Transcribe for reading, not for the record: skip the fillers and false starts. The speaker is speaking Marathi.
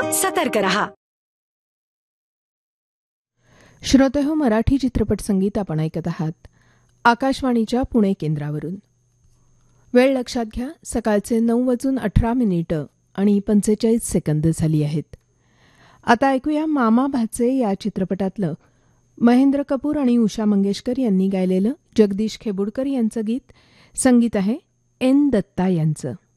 सतर्क रहा. श्रोतेहो, मराठी चित्रपट संगीत आपण ऐकत आहात आकाशवाणीच्या पुणे केंद्रावरून. वेळ लक्षात घ्या, सकाळचे 9:18 आणि 45 सेकंद झाली आहेत. आता ऐकूया मामा भाचे या चित्रपटातलं महेंद्र कपूर आणि उषा मंगेशकर यांनी गायलेलं जगदीश खेबुडकर यांचं गीत. संगीत आहे एन दत्ता यांचं.